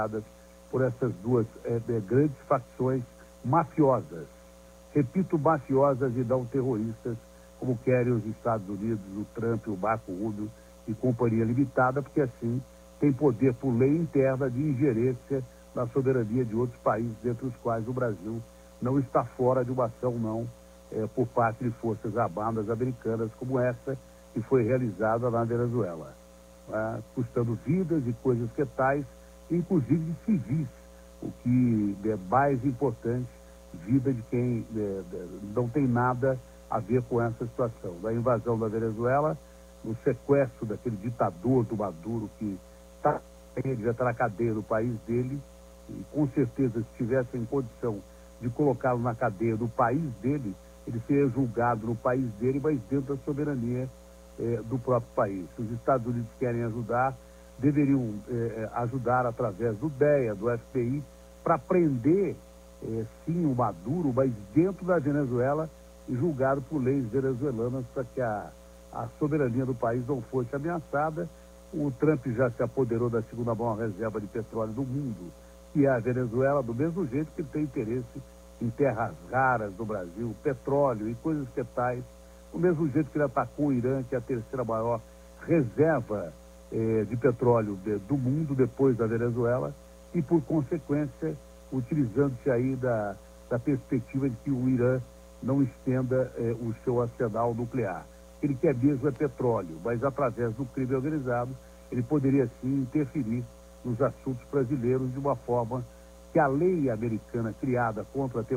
por essas duas grandes facções mafiosas. Repito, mafiosas e não terroristas, como querem os Estados Unidos, o Trump, o Marco Rubio e companhia limitada, porque assim tem poder por lei interna de ingerência na soberania de outros países, entre os quais o Brasil não está fora de uma ação não por parte de forças armadas americanas, como essa que foi realizada na Venezuela, custando vidas e coisas que tais, inclusive de civis, o que é mais importante, vida de quem não tem nada a ver com essa situação. Da invasão da Venezuela, no sequestro daquele ditador do Maduro que devia estar na cadeia do país dele, e com certeza se tivesse em condição de colocá-lo na cadeia do país dele, ele seria julgado no país dele, mas dentro da soberania do próprio país. Se os Estados Unidos querem ajudar, deveriam ajudar através do DEA, do FBI, para prender sim o Maduro, mas dentro da Venezuela e julgado por leis venezuelanas para que a soberania do país não fosse ameaçada. O Trump já se apoderou da segunda maior reserva de petróleo do mundo, que é a Venezuela, do mesmo jeito que tem interesse em terras raras do Brasil, petróleo e coisas que tais, do mesmo jeito que ele atacou o Irã, que é a terceira maior reserva de petróleo do mundo, depois da Venezuela, e por consequência, utilizando-se aí da perspectiva de que o Irã não estenda o seu arsenal nuclear. Ele quer mesmo é petróleo, mas através do crime organizado, ele poderia sim interferir nos assuntos brasileiros de uma forma que a lei americana criada contra a